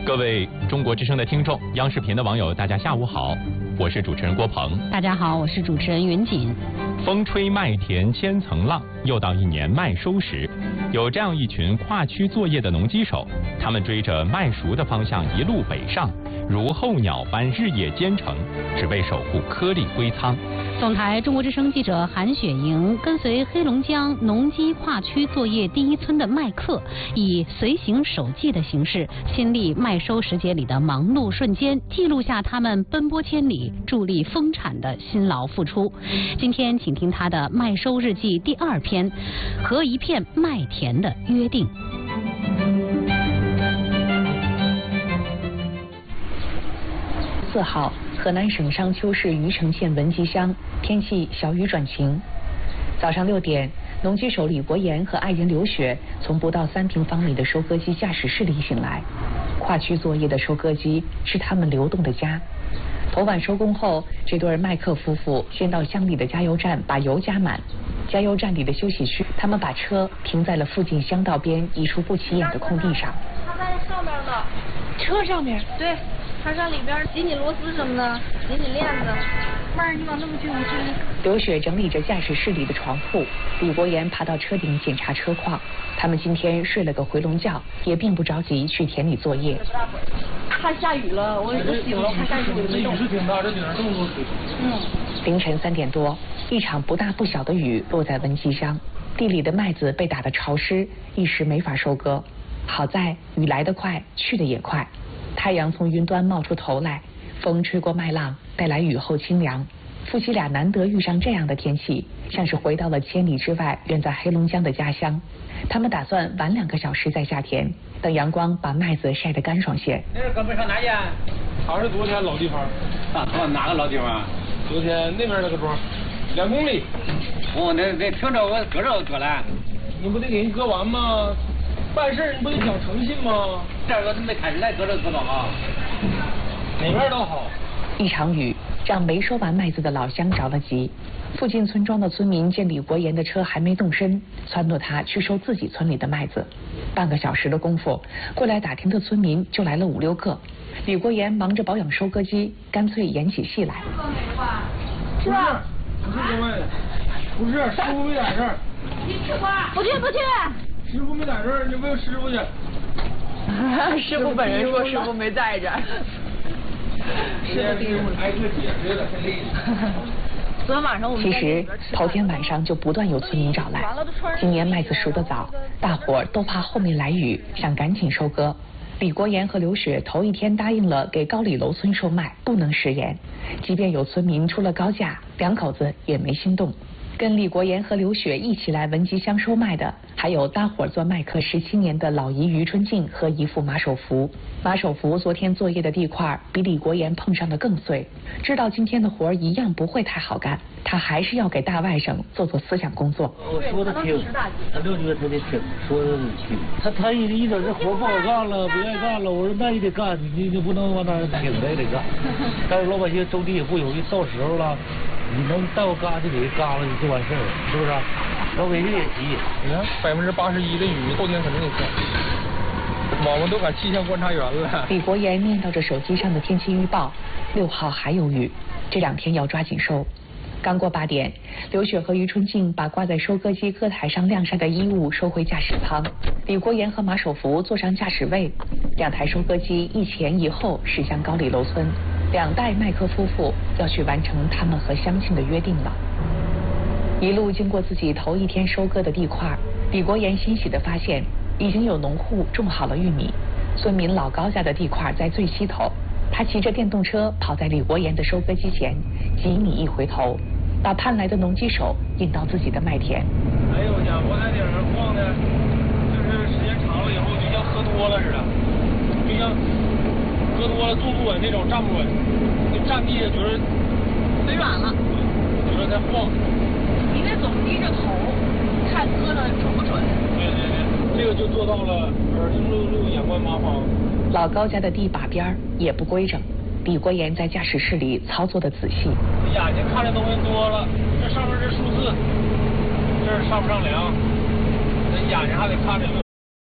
各位中国之声的听众，央视频的网友，大家下午好，我是主持人郭鹏。 大家好，我是主持人云锦。 风吹麦田千层浪，又到一年麦收时。有这样一群跨区作业的农机手，他们追着麦熟的方向一路北上，如候鸟般日夜兼程，只为守护颗粒归仓。 总台中国之声记者韩雪莹跟随黑龙江农机跨区作业第一村的麦客，以随行手记的形式，亲历麦收时节里的忙碌瞬间，记录下他们奔波千里、助力丰产的辛劳付出。今天，请听他的麦收日记第2篇《和一片麦田的约定》。4号，河南省商丘市虞城县文集乡，天气小雨转晴。早上6点，农机手李国岩和爱人刘雪从不到3平方米的收割机驾驶室里醒来。跨区作业的收割机是他们流动的家。头晚收工后，这对麦克夫妇先到乡里的加油站把油加满。加油站里的休息区，他们把车停在了附近乡道边一处不起眼的空地上。 它在上面呢，车上面。对，它上里边紧紧螺丝什么的，紧紧链子。妹儿，你往那么近，我这。 刘雪整理着驾驶室里的床铺，李国岩爬到车顶检查车况。他们今天睡了个回笼觉，也并不着急去田里作业。 怕下雨了，我醒了，怕下雨了。 这雨是挺大，这顶上这么多水。 凌晨3点多，一场不大不小的雨落在文集乡，地里的麦子被打得潮湿，一时没法收割。好在雨来得快，去得也快。太阳从云端冒出头来，风吹过麦浪，带来雨后清凉。夫妻俩难得遇上这样的天气，像是回到了千里之外远在黑龙江的家乡。他们打算晚2个小时再下田，等阳光把麦子晒得干爽些。 那是搁没上哪去？还是昨天老地方。 哪个老地方？ 昨天那边那个庄，2公里。 哦，那听着我搁这搁来。 你不得给人割完吗？办事你不得讲诚信吗？ 这个没开始来搁这搁到啊。 哪边都好。 一场雨让没收完麦子的老乡着了急。附近村庄的村民见李国岩的车还没动身，撺掇他去收自己村里的麦子。半个小时的功夫，过来打听的村民就来了5、6个。李国岩忙着保养收割机，干脆演起戏来。 是啊，不是各位，不是师傅没在这儿。 你去吧，不去。 师傅没在这儿，你问师傅去。 师傅本人说师傅没在这儿。 师傅挨个解释了，太累了。 昨天晚上我们其实头天晚上就不断有村民找来。今年麦子熟得早，大伙儿都怕后面来雨，想赶紧收割。李国岩和刘雪头一天答应了给高里楼村售麦，不能食言。即便有村民出了高价，2口子也没心动。跟李国岩和刘雪一起来文集乡收麦的，还有搭伙做麦客17年的老姨于春静和姨父马守福。马守福昨天作业的地块比李国岩碰上的更碎，知道今天的活一样不会太好干，他还是要给大外甥做思想工作。 我说的听，他就觉得他得听，说的听。他一整这活不好干了，不愿意干了，我说那也得干，你不能往那儿挺着也得干。但是老百姓种地也不容易，到时候了。你能到嘎就得嘎了，就完事儿了，是不是？老百姓也急。 你看81%的雨，后天肯定得下。我们都敢气象观察员了。 李国岩念叨着手机上的天气预报，6号还有雨，这2天要抓紧收。刚过8点，刘雪和于春静把挂在收割机割台上晾晒的衣物收回驾驶舱，李国岩和马守福坐上驾驶位，2台收割机一前一后驶向高里楼村。2代麦克夫妇要去完成他们和乡亲的约定了。一路经过自己头一天收割的地块，李国岩欣喜地发现，已经有农户种好了玉米，村民老高家的地块在最西头。他骑着电动车跑在李国岩的收割机前，几米一回头，把盼来的农机手引到自己的麦田。 哎呦家伙，在顶上晃的，就是时间长了以后就像喝多了似的，就像喝多了坐不稳那种，站不稳，就站地下觉得腿软了， 觉得在晃。 你得总低着头，看喝的准不准。 对，这个就做到了耳听六路，眼观八方。 老高家的地把边也不规整，李国岩在驾驶室里操作的仔细。 眼睛看的东西多了，这上面是数字，这是上不上梁，这眼睛还得看着有